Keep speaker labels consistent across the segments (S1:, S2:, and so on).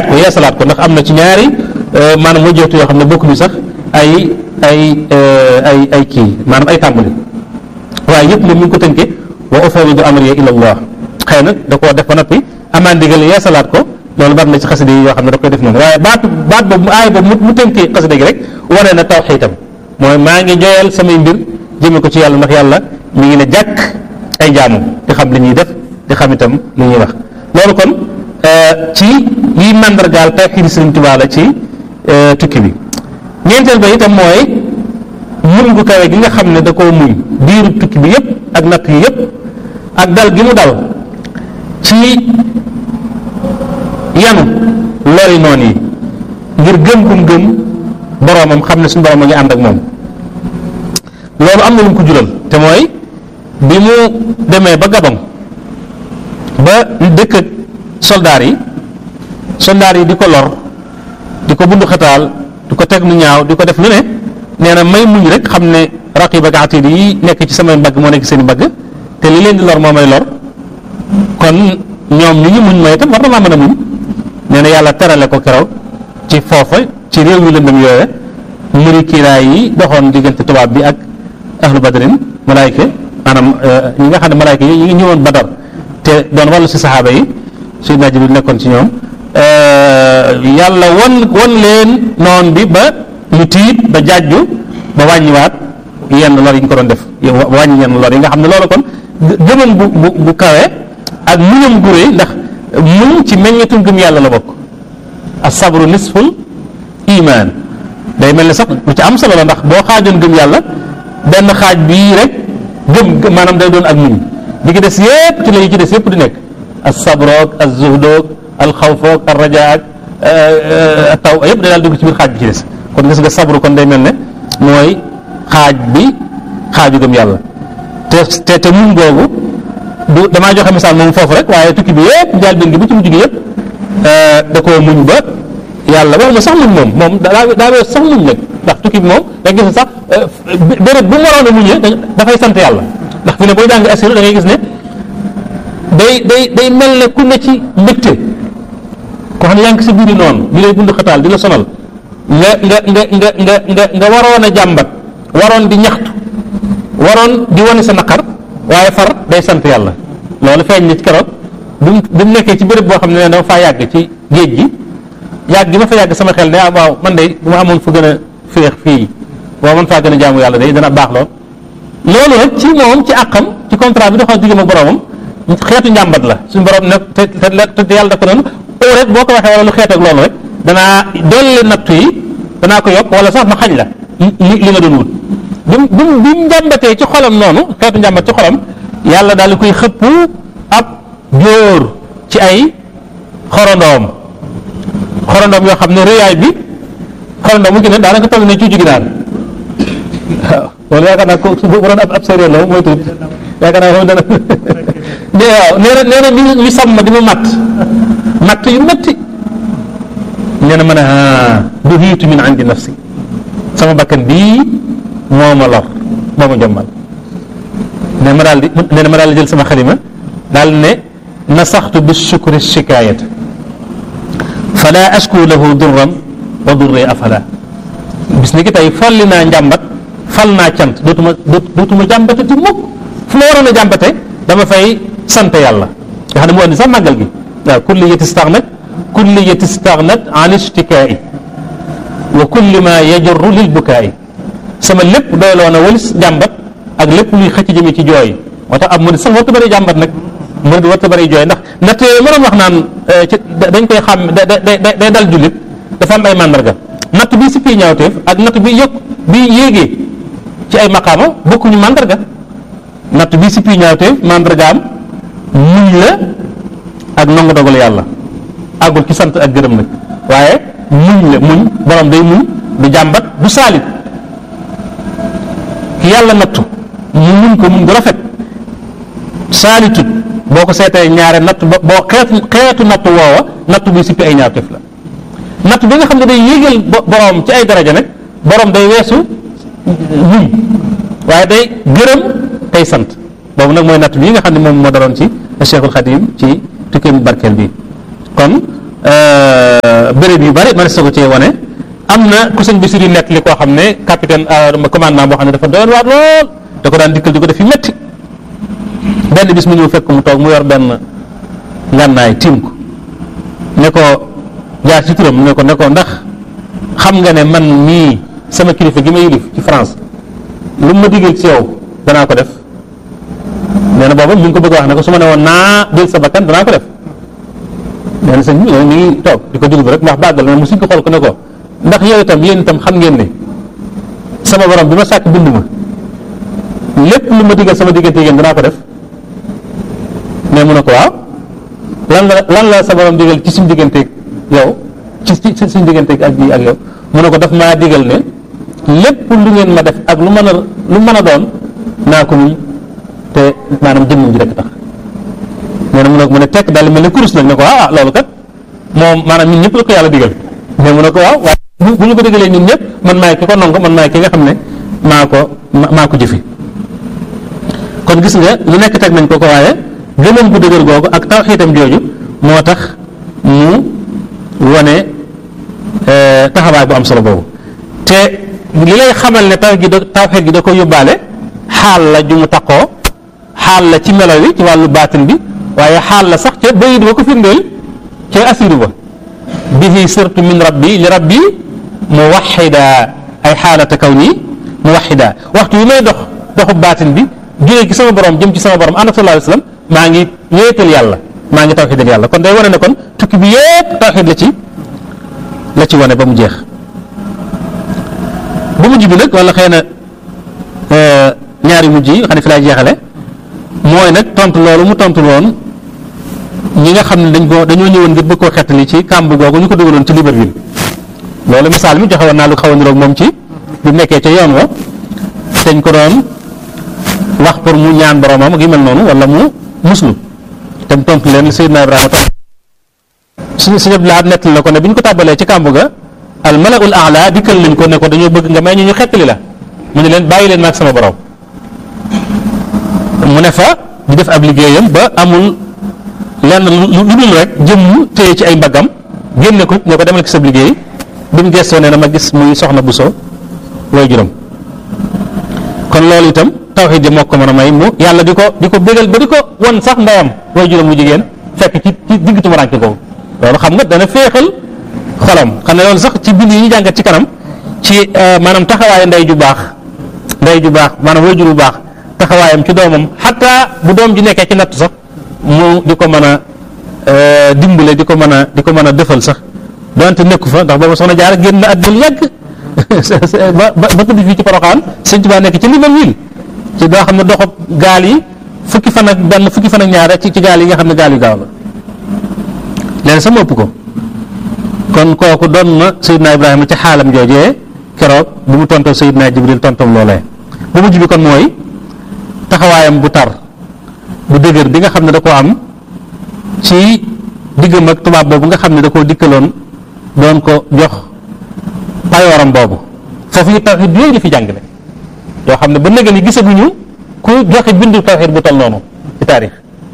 S1: jaayaat ko yeesalaat ko ndax am na ci ñaari maanaam moo joxtu yoo xam ne bokkuñu sax ay kii maanaam ay tàmbali waaye yëpp moom mi ngi ko tënke wa ufawwidu amri ila Allah xëy na da koo def ba noppi amaan ndigal yeesalaat ko loolu bari na ci xasida yi yoo xam ne da koy def noonu waaye baat boobu aay boobu mu tënkee xasida gi rek wane na tawxiidam mooy maa ngi joyal samay mbir jëme ko ci yàlla ndax yàlla mi ngi ne jàkk ay jaamu di xam li ñuy def di xam itam li ñuy wax loolu kon ci yi màndargaal tawxiid Sëriñ Tuubaa la ci tukki bi ñeenteel ba itam mooy muñ gu kawe gi nga xam ne da koo muñ diiru tukki bi yépp ak natt yi yépp ak dal gi mu dal ci yanu lori noon yi ngir gëm gum gëm boroomam xam ne suñu boroom a ngi ànd ak moom loolu am na lu mu ko jural te mooy bi mu demee ba Gabon ba dëkk ak soldaar yi di ko lor di ko bundu xataal di ko teg lu ñaaw di ko def lu ne nee na may muñ rek xam ne raqib ak atiid yi nekk ci samay mbagg moo nekk seen i mbagg te li leen di lor moo may lor kon ñoom ñu muñ may itam war na maa mën a muñ nee na yàlla terale ko keroog ci foofa ci réew yu lëndëm yooye muri kiiraay yi doxoon diggante tubaab bi ak ahlu badrin malaayka maanaam ñi nga xam ne malaayka yi ngi ñëwoon Badar te doon wàllu si saxaaba yi Seydina Jibril nekkoon ci ñoom yàlla won leen noon bi ba ñu tiit ba jàjju ba wàññiwaat yenn lor yi ñu ko doon def wàññi yenn lor yi nga xam ne loolu kon gëmam bu kawe ak muñam gu réy ndax muñ ci meññetum gëm yàlla la bokk as-sabru nisful iman day mel ni sax lu ci am solo la ndax boo xaajoon gëm yàlla benn xaaj bii rek gëm maanaam day doon ak muñ bi ki des yépp ci la yi ci des yépp di nekk as-sabroog az-zuhdoog al-xawfoog ar-rajaak taw yépp day daal dugg ci biir xaaj bi ci des kon gis nga sabru kon day mel ne mooy xaaj bi xaaju gëm yàlla te muñ googu du damaa joxe misaal moom foofu rek waaye tukki bi yépp njaal benn gi bu ci mujj gi yépp da koo muñ ba yàlla waxuma sax muñ moom daa wees sax muñ nag ndax tukki bi moom da gis sax béréb bu mu waroon a muñee dafay sant yàlla ndax fi ne booy jàng asir da ngay gis ne day mel ne ku ne ci mbégte koo xam ne yaa ngi si biiri noonu bi lay bund xataal di la sonal nga waroon a jàmbat waroon di ñaxtu waroon di wane sa naqar waaye far day sant yàlla loolu feeñ na ci keroog bi mu nekkee ci béréb boo xam ne dama faa yàgg ci géej gi yàgg gi ma fa yàgg sama xel ne waaw man de bu ma amoon fu gën a féex fii boo man faa gën a jaamu yàlla day dana baax loolu rek ci moom ci àqam ci contrat bi doxoon diggam ak boromam xeetu njàmbat la suñu borom nag te yàlla da ko noonu rek boo ko waxee wala lu xeet ak loolu rek danaa dolli nattu yi danaa ko yokk wala sax ma xañ la li nga doon wut bi mu njàmbatee ci xolam noonu xeetu njàmbat ci xolam yàlla daal di koy xëpp ab jóor ci ay xorondoom yoo xam ne rëyaay bi xorondoom mu gën a daanaka toll ne cuuju ginaar waaw loolu yaakaar naa ko bu doon ab séeréer la mooy tuuti yaakaar naa dana waaw nee na ñu sàmm di ma matt yu metti nee na mën a du hiitu min indi nafsi sama bakkan bii moo ma lor moo ma jommal nee na ma daal di jël sama xalima daal ne nasaxtu bi shukri shikaayata fala ashku lahu durran wa durri afala bis ni ki tey folli naa njàmbat fal naa cant dootuma jàmbatati mukk fu ma waroon a jàmbate dama fay sant yàlla nga xam ne mu andi sax màggal gi waaw kulliyati stagnat an ishtikaai wa kulli ma yajurru lil bukaai sama lépp doyloo na walis jàmbat ak lépp luy xëcc jëme ci jooy moo tax ab murid sax warta bëri jàmbat nag murid warta bëri jooy ndax natt yooyu ma doon wax naan dañ koy xam day dal jullit dafa am ay màndarga natt bi si fii ñaawteef ak natt bi bi yéegee ci ay maqaama bokkuñu màndarga natt bi si fii ñaawteef màndargaam muñ la ak nangu dogal yàlla àggul ci sant ak gërëm nag waaye muñ borom day muñ du jàmbat du saalit ki yàlla nattu mu muñ ko muñ gu rafet saalitut boo ko seetee ñaare natt boo xeetu natt woowa natt buy sippi ay ñaawteef la natt bi nga xam ne day yéegal borom ci ay daraja nag borom day weesu muñ waaye day gërëm tey sant boobu nag mooy natt bii nga xam ne moom moo daloon ci Cheikhul Khadim ci tukkeem barkeel bi kon béréb yu bari man sa ko cee wane. am na ku sëñ Basiru nekk li koo xam ne capitaine commandement boo xam ne dafa doon waar lool da ko daan dikkal di ko def yu métti benn bis mu ñëw fekk mu toog mu yor benn ngànnaay tiim ko ne ko jaar ci turam ne ko ndax xam nga ne man mii sama kilifa gi ma yilif ci France lu ma digal ci yow danaa ko def nee na booba mi ngi ko bëgg a wax ne ko su ma ne woon naa jël sa bakkan danaa ko def nee na sëñ bi mi ngi toog di ko déglu rek wax bàggal na mu suñ ko xool ko ne ko ndax yow itam yéen itam xam ngeen ne sama borom bi ma sàkk bind ma lépp lu ma digal sama diggante yéen danaa ko def mais mu ne ko waaw lan la sa borom digal ci suñ digganteeg yow ci suñ digganteeg ak ji ak yow mu ne ko daf maa digal ne lépp lu ngeen ma def ak lu mën a doon naa ko muñ te maanaam jëmmam ji rek tax nee na mu ne tekk daal mel ne kurus nag ne ko loolu kat moom maanaam ñun ñëpp la ko yàlla digal mais mu ne ko waaw bu ñu ko digalee ñun ñëpp man maay ki ko nangu man maay ki nga xam ne maa ko jëfi kon gis nga lu nekk teg nañ ko waaye gëmam bu dëgër googu ak tawxiitam jooju moo tax mu wane taxawaay bu am solo boobu te li lay xamal ne tawxiit gi da ko yóbbaale xaal la ju mu taqoo xaal la ci melo wi ci wàllu baatin bi waaye xaal la sax ca bayit ba ko firndeel ca asiru ba bihi sirtu min rabbi li rabbi muwaxida ay xaalata kaw nii muwaxida waxtu yi may doxu baatin bi jógee ci sama borom jëm ci sama borom ànd ak sallallahu alayhi wasallam maa ngi wéetal yàlla maa ngi tawxidal yàlla kon day wane ne kon tukki bi yépp tawxid la ci wane ba mu jeex bu mujj bi nag wala xëy na ñaari mujj yi xam ne fi laay jeexale mooy nag tontu loolu mu tontu woon ñi nga xam ne dañoo ñëwoon ngir bëgg koo xettali ci kàmb googu ñu ko dugaloon ci Libreville loolu misaal mi joxe woon naa lu xaw a niroog moom ci bi mu nekkee ca yoon wa dañ ko doon wax pour mu ñaan boromam ak yu mel noonu wala mu muslu te mu tontu leen Seydina Ibrahima tontu suñu laat nettali la ko ne bi ñu ko tàbbalee ci kàmb ga al malaul a'la dikkal nañ ko ne ko dañoo bëgg nga may ñu xettali la mu ne leen bàyyi leen maag sama borom mu ne fa di def ab liggéeyam ba amul lenn lu dul rek jëmm téye ci ay mbaggam génne ko ne ko demal ci sa liggéey bi mu gestoo nee na ma gis muy soxna bu so way juróom kon loolu itam tawxiid ji moo ko mën a may mu yàlla di ko bégal ba di ko won sax ndeyam way juróom mu jigéen fekk ci digg tumuraanke googu loolu xam nga dana féexal xolam xam ne loolu sax ci bind yi ñu jàngat ci kanam ci maanaam taxawaayu ndey ju baax maanaam way jur bu baax taxawaayam ci doomam xataa bu doom ji nekkee ci natt sax mu di ko mën a dimbale di ko mën a defal sax donte nekku fa ndax booba soxna Jaara génn na àddina yàgg ba tëdd fii ci Poroxaan Sëñ Tuubaa nekk ci Libreville ci doo xam ne doxab gaal yi fukki fan ak ñaar rek ci gaal yi nga xam ne gaal yu gaaw la léegi sama ëpp ko kon kooku doon na Seydina Ibrahima ci xaalam joojee keroog bu mu tontoo Seydina Jibril tontom loolee bu mujj bi kon mooy taxawaayam bu tar bu dëgër bi nga xam ne da koo am ci diggam ak tubaab boobu nga xam ne da koo dikkaloon doon ko jox payooram boobu foofu yi tawxiid yooyu la fi jàngale yoo xam ne ba nëgë ni gisaguñu ku joxe bindu tawxiid bu tol noonu ci taarix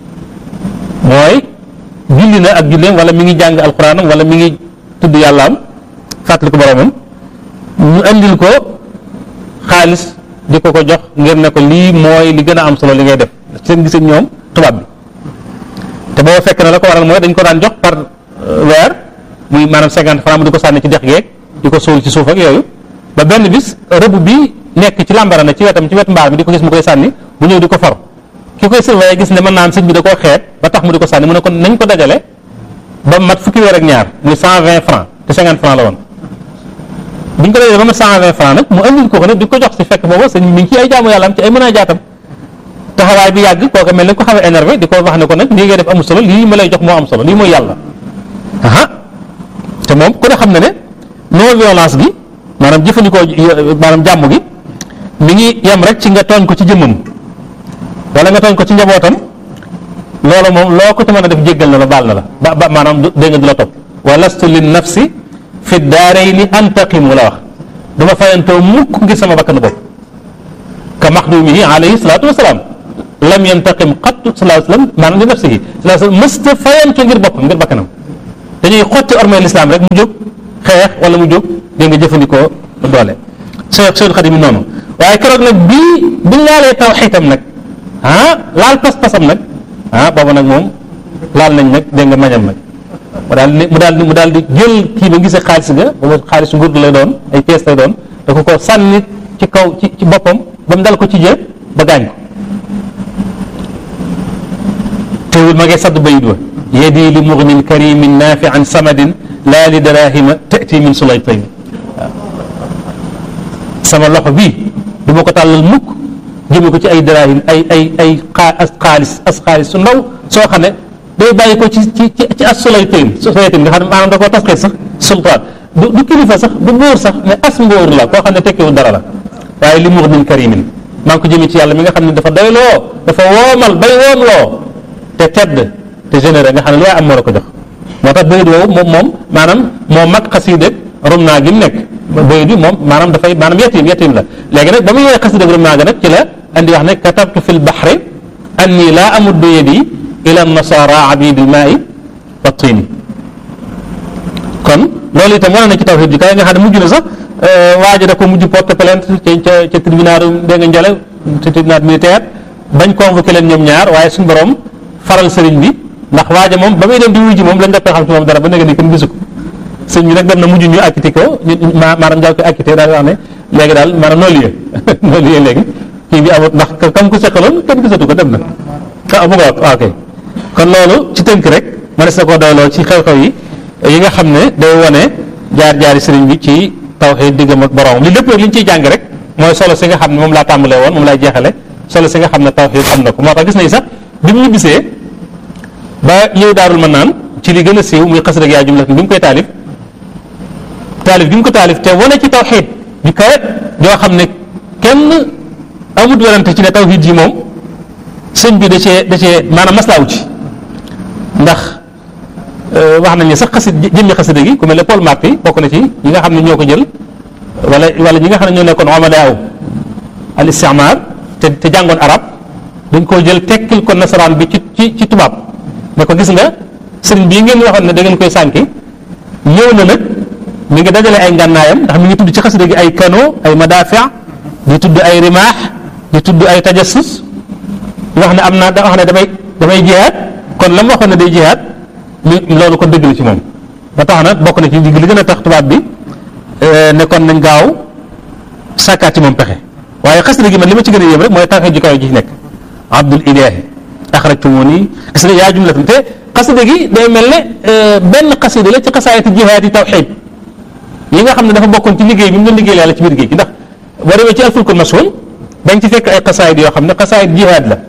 S1: mooy julli na ak julleem wala mi ngi jàng alxuraanam wala mi ngi tudd yàllaam fàttali ko boromam ñu andil ko xaalis di ko jox ngir ne ko lii mooy li gën a am solo li ngay def seen gis ak ñoom tubaab bi te boo fekk na la ko waral mooy dañ ko daan jox par weer muy maanaam 50 francs mu di ko sànni ci dex geeg di ko suul ci suuf ak yooyu ba benn bis rëbb bi nekk ci làmbara na ci wetam ci wet mbaar mi di ko gis mu koy sànni bu ñëw di ko for ki koy surveiller gis ne mën naa am sëñ bi da koo xeet ba tax mu di ko sànni mu ne kon nañ ko dajale ba mat fukki weer ak ñaar muy 120 francs te 50 francs la woon biñ ko dajale ba mat 120 francs nag mu andil ko nag di ko jox si fekk booba sëñ mi ngi ci ay jaamu yàlla am ci ay mën a jaatam taxawaay bi yàgg kooku mel ne ko xawee énervé di ko wax ne ko nag lii ngay def amul solo lii ma lay jox moo am solo lii mooy yàlla te moom ku ne xam ne non violence gi maanaam jëfandikoo maanaam jàmm gi mi ngi yem rek ci nga tooñ ko ci jëmmam wala nga tooñ ko ci njabootam loolu moom loo ko ci mën a def jéggal na la baal na la ba maanaam dégg nga du la topp wa lastu lin nafsi fi daarayni antaqimu la wax duma fayantoo mukk ngir sama bakkan bopp ka maxdumihi alayhi salaatu wasalaam lam yantaqim qattu sallallahu alayhi wasallam maanaam li nafsihi sallallahu alayhi wasallam mësta fayantu ngir boppam ngir bakkanam te dañuy xotti ormay lislaam rek mu jóg xeex wala mu jóg dégg nga jëfandikoo doole. Seydou Xadim yi noonu waaye keroog nag bi laalee tawxiidam nag laal pas-pasam nag booba nag moom laal nañ nag dégg nga mañam nag mu daal di jël kii ba gisee xaalis ga booba xaalis nguur lay doon ay pièces lay doon da ko sànni ci kaw ci boppam ba mu dal ko ci jë ba gaañ ko teewul ma ngay sadd bayit wa yadi li mugnin karimin nafian samadin laa li darahima tati min sulaytayn sama loxo bii du ma ko tàllal mukk jëme ko ci ay darahim ay xaalis su ndaw soo xam ne day bàyyi ko ci as sulaytayn nga xam ne maanaam da koo tasxee sax sultaan du kilifa sax du buur sax mais as mbóor la koo xam ne tekkiwul dara la waaye li mugnin karimin maa ngi ko jëme ci yàlla mi nga xam ne dafa doyloo dafa woomal bay woomloo te tedd te généreux nga xam ne lu waaye am moo la ko jox moo tax bayit woowu moom maanaam moo mag xasiide rum naa gi mu nekk bayit bi moom maanaam dafay maanaam yetim la léegi nag ba muy woowee xasiide rum naa ga nag ci la andi wax ne katabtu fi lbaxri anni laa amuddu yadi ila nasara abidil maai wa tiini kon loolu itam wane na ci tawxiid ji kay nga xam ne mujj na sax waaja da ko mujj porte plainte ca tribunal dégg nga njole ca tribunal militaire bañ convoqué leen ñoom ñaar waaye suñu borom faral sëriñ bi ndax waaja moom ba muy dem di wuy ji moom lañ def xam ci moom dara ba nekk ni kenn gisu ko sëriñ bi nag dem na mujj ñu acquitté ko maanaam njaaw ko acquitté daal wax ne léegi daal maanaam noo liyee léegi kii bi amut ndax kam ko seqaloon kenn gisatu ko dem na mu nga ok kon loolu ci tënk rek mënees na koo doyloo ci xew-xew yi nga xam ne day wone jaar-jaari sëriñ bi ci tawxiid diggam ak boroomam li lépp nag li ñu ciy jàng rek mooy solo si nga xam ne moom laa tàmbalee woon moom laay jeexale solo si nga xam ne tawxiid am na ko moo tax gis nañ sax bi mu ñibbisee ba yow daarul mën naan ci li gën a siiw muy xasida yaa jumlatin bi mu koy taalif gi mu ko taalif te wane ci tawxiid bi kawe yoo xam ne kenn amut werante ci ne tawxiid yi moom sëñ bi da cee maanaam maslaawu ci ndax wax nañ ne sax jëmmi xasida gi ku mel ne Paul Marty bokk na ci ñi nga xam ne ñoo ko jël wala ñi nga xam ne ñoo nekkoon omadaaw al istimar te jàngoon arab dañ koo jël tekkil ko nasaraan bi ci tubaab ne ko gis nga sëriñ bii ngeen waxoon ne da ngeen koy sànki ñëw na nag mi ngi dajale ay ngànnaayam ndax mi ngi tudd ci xasida gi ay kano ay madafia di tudd ay rimaax di tudd ay tajassus wax ne am naa da wax ne damay jihaad kon la mu waxoon ne day jihaad loolu ko dëgg la ci moom ba tax na bokk na ci li gën a tax tubaab bi ne kon nañ gaaw sàkkaat ci moom pexe waaye xasida gi man li ma ci gën a yéem rek mooy tànk ji kaw ji nekk abdul ilahi axrajtumuni gis nga yaa jumlatan te xasida gi day mel ne benn xasida la ci xasaayati jihaad yi tawxiid yi nga xam ne dafa bokkoon ci liggéey bi mu doon liggéey yàlla ci biir géej gi ndax boo demee ci alfulkul mashhun dañ ci fekk ay xasaayid yoo xam ne xasaayid jihaad la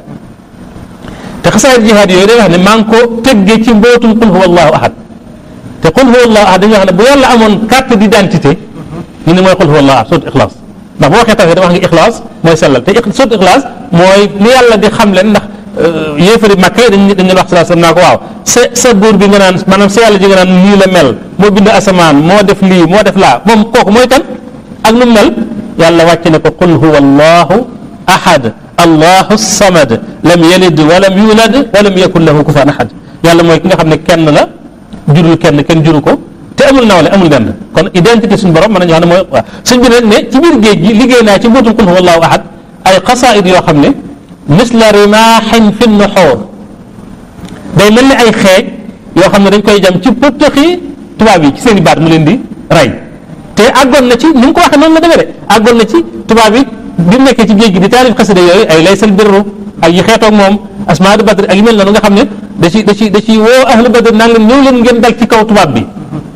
S1: te xasaayid jihaad yooyu day wax ne maa ngi ko teggee ci mbootum qul huwa allahu ahad te qul huwa allahu ahad dañuy wax ne bu yàlla amoon carte d'identité ñu ne mooy qul huwa allahu ahad sourate Ixlaas ndax boo waxee tawxiid da wax nga Ixlaas mooy sellal te sourate Ixlaas mooy li yàlla di xam leen ndax yéefari Makka dañ leen wax sallallahu alayhi wasallam naa ko waaw sa buur bi nga naan maanaam sa yàlla ji nga naan nii la mel moo bind asamaan moo def lii moo def laa moom kooku mooy kan ak nu mel yàlla wàcc ne ko qul huwa allahu ahad allahu samad lam yalid walam yulad walam yakun lahu kufuwan ahad yàlla mooy ki nga xam ne kenn la jurul kenn juru ko te amul nawle amul dend kon identité suñu borom mën nañu xam ne mooy waaw suñ bi ne ci biir géej gi liggéey naa ci mbootum qul huwa allahu ahad ay xasaid yoo xam ne misla rimaaxin fi nuxuur day mel ni ay xeej yoo xam ne dañ koy jam ci pëttëxi tubaab yi ci seen i baat mu leen di rey te àggoon na ci ni mu ko waxee noonu la demee de àggoon na ci tubaab yi bi mu nekkee ci géej gi di taalif xasida yooyu ay laysal birru ak yi xeetoog moom asmaadu badr ak yu mel noonu nga xam ne da ci woo ahlu badr naan leen ñëw leen ngeen dal ci kaw tubaab bi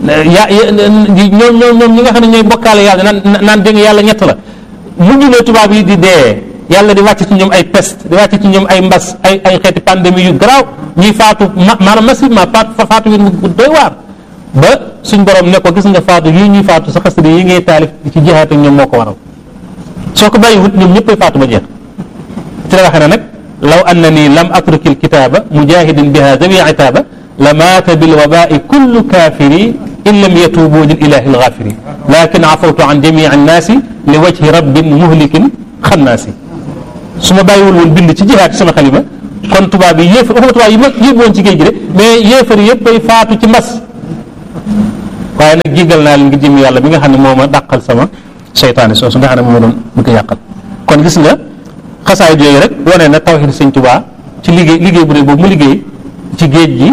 S1: ñoom ñi nga xam ne ñooy bokkaale yàlla naan dégg yàlla ñett la mujj na tubaab yi di dee yàlla di wàcc ci ñoom ay peste di wàcc ci ñoom ay mbas ay xeeti pandémie yu garaaw ñuy faatu maanaam massivement faatu yu doy waar ba suñ borom ne ko gis nga faatu yii ñuy faatu sa xasida yi ngay taalif ci jihaat ak ñoom moo ko waral soo ko bàyyiwut ñoom ñëppay faatu ba jeex ci la waxee ne nag law annani lam atruki alkitaba mujahidin biha dawi itaba la maata bilwabai kullu kafiri in lam yatubu lil ilahi alghafiri lakin afawtu an jamii annaasi li wajhi rabbin muhlikin xannaasi su ma bàyyiwul woon bind ci jihaat ci sama xalima kon tubaab yi yéefar waxuma tubaab yi mag yëpp woon ci géej gi de mais yéefar yëpp ay faatu ci mbas waaye nag jéggal naa leen ngir jëm yàlla bi nga xam ne moo ma dàqal sama seytaane soosu nga xam ne moo doon bëgg a yàqal. kon gis nga xasaay yooyu rek wane na tawxiid Sëñ Tuubaa ci liggéey bu dee boobu mu liggéey ci géej gi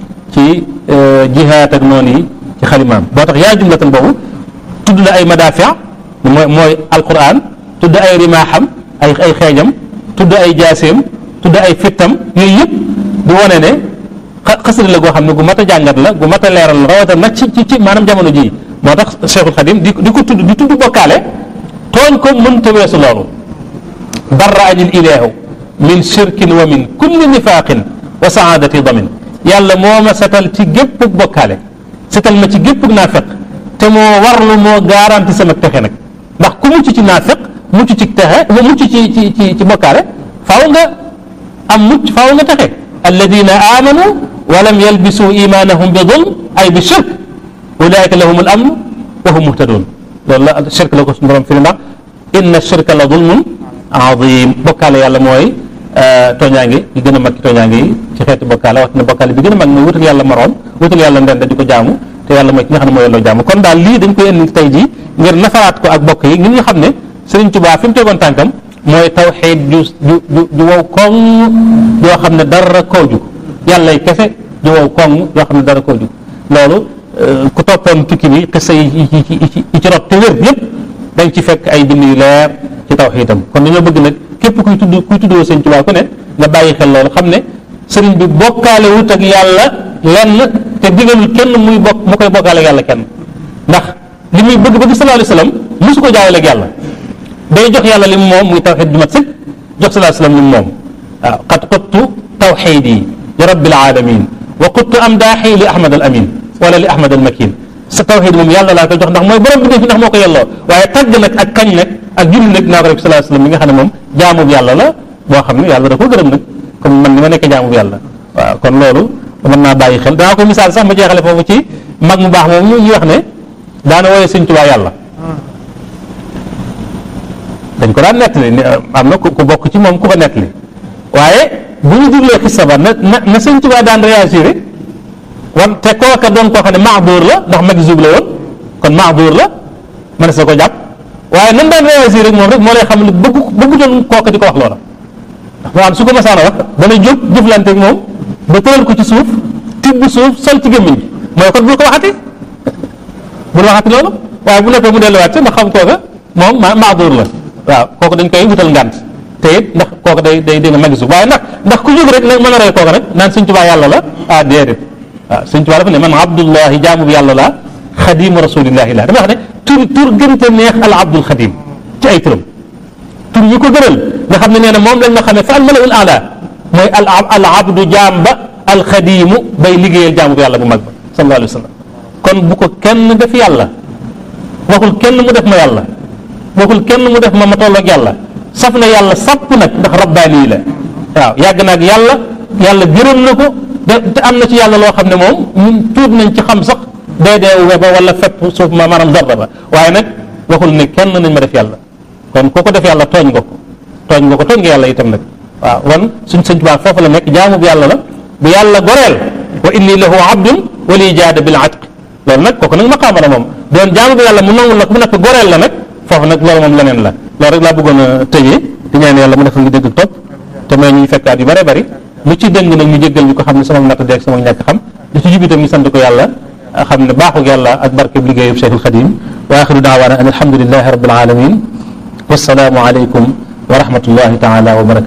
S1: ci jihaat ak noonu yi ci xalimaam. boo tax yaa jumlatan boobu tudd na ay madaafi' mooy alquran, tudd ay rimaaxam ay xeejam, tudd ay jaaseem, tudd ay fittam, yooyu yëpp di wane ne xasida la goo xam ne gu mat a jàngat la gu mat a leeral la rawatina nag ci maanaam jamono jii. moo tax Cheikhul Khadim di ko tudd di tudd bokkaale tooñ ko mënta weesu loolu. barra anil ilaahu min shirkin wa min kulli nifaaqin wa saadati damin. yàlla moo ma setal ci gépp bokkaale setal ma ci gépp naafeq te moo warlu moo garanti sama texe nag ndax ku mucc ci naafeq mucc ci texe mucc ci bokkaale faaw nga am mucc faaw nga texe. alladina amanu wa lam yalbisu imanahum bi zulm ay bi shirk ulaika lahum al amn wa hum muhtadun. loolu la shirk la ko suñu borom firi ndax inna shirka la zulmun azim. bokkaale yàlla mooy tooñaange yi gën a mag ci tooñaange yi ci xeeti bokkaale wax na bokkaale bi gën a mag mooy wutal yàlla moroom wutal yàlla ndend di ko jaamu te yàlla mooy ki nga xam ne mooy yelloo jaamu. kon daal lii dañ koy indi tey jii ngir nafaraat ko ak bokk yi ngir nga xam ne Sëriñ Tuubaa fi mu tegoon tànkam mooy tawxiid ju wow koŋ yoo xam ne dara koo jug yàllay kese ju wow koŋ yoo xam ne dara koo jug. loolu ku toppoon tukki bi xisa yi ci rot te wér yépp dañ ci fekk ay bind yu leer ci tawxiidam. kon dañoo bëgg nag képp kuy tuddoo Sëriñ Tuubaa ku ne nga bàyyi xel loolu xam ne sëriñ bi bokkaale wut ak yàlla lenn te digalul kenn mu koy bokkaale ak yàlla kenn ndax li muy bëgg sallallahu alayhi wasallam mosu ko jaawale ak yàlla day jox yàlla li mu moom muy tawxiid ju mat sëkk jox sallallahu alayhi wasallam li mu moom. waaw qad quttu tawxiidi li rabbil alamin wa quttu amdaaxi li ahmad al amin wala li ahmad al makin. sa tawxiid moom yàlla laa koy jox ndax mooy borom bi fi ndax moo ko yelloo waaye tagg nag ak kañ nag ak julli nag naa ko rek sallallahu alayhi wasallam mi nga xam ne moom jaamub yàlla la boo xam ne yàlla da ko gërëm nag comme man ni ma nekk jaamub yàlla. waaw kon loolu mën naa bàyyi xel danaa ko misaal sax ma jeexale foofu ci mag mu baax moom ñu wax ne daana wooye Sëñ Tuubaa yàlla. dañ ko daan nettali am na ku bokk ci moom ku ko nettali waaye bu ñu diglee xissa ba na Sëñ Tuubaa daan réagir wan te kooka doon koo xam ne maaduur la ndax majzuub la woon kon maaduur la mën sa ko jàpp waaye nan daan réagir rek moom rek moo lay xam ne bëggutoon kooka di ko wax loola. ndax moo am su ko masaana wax dana jóg jëflante ak moom ba tëral ko ci suuf tibb suuf sol ci gémmiñ bi mooy kon bul ko waxati bul waxati loolu waaye bu nekkee mu delluwaat ci ndax xam kooka moom maaduur la waaw kooku dañ koy wutal ngànt te it ndax kooku day nga majzuub waaye ndax ku jóg rek mën a roy kooka nag naan Sëñ Tuubaa yàlla la déedéet. waaw Sëñ Tuubaa dafa ne man abdullahi jaamu yàlla la xadimu rasulillahi la dama wax ne tur gënte neex al abdul xadim ci ay turam tur yi ko gënal nga xam ne nee na moom lañ ma xamee fa al malaul ala mooy al abdu jaam ba al xadimu bay liggéeyal jaamu yàlla bu mag ba sallallahu alayhi wa sallam. kon bu ko kenn def yàlla waxul kenn mu def ma yàlla waxul kenn mu def ma tolloog yàlla saf na yàlla sapp nag ndax rabbaani la waaw yàgg na ak yàlla gërëm na ko. te am na ci yàlla loo xam ne moom ñun tuut nañ ci xam sax deedeewu ba wala fépp suuf ma maanaam dorda ba waaye nag waxul ne kenn nañ ma def yàlla kon koo ko def yàlla tooñ nga yàlla itam nag waaw wan suñ Sëñ Tuubaa foofu la nekk jaamu bu yàlla la bu yàlla goreel wa inni lahu abdun wa li jaada bil atq loolu nag kooku nag maqaama la moom doon jaamu bu yàlla mu nangul la ku mu nekk goreel la nag foofu nag loolu moom leneen la loolu rek laa bëggoon a tëjee di ñaan yàlla mu defal ñu dégg topp te may ñuy fekkaat yu bare bari lu ci dëng nag ñu jéggal ñu ko xam ne sama natt deeg sama ñàkk xam lu ci jub itam ñu sant ko yàlla xam ne baaxug yàlla ak barkeb liggéeyub Cheikhul Khadim wa axiru daawaana an alhamdulillahi rabbil alamin wassalaamu aleykum wa rahmatullahi taala wa barakatu